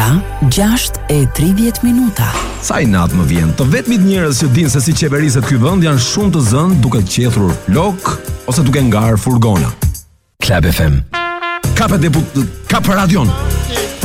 Ora 6:30. Sa i natë më vjen. Të vetmit njerëz që dinë se si qeveriset ky vend janë shumë të zënë duke qethur lok ose duke ngarë furgona. Club FM. Kapet Radion.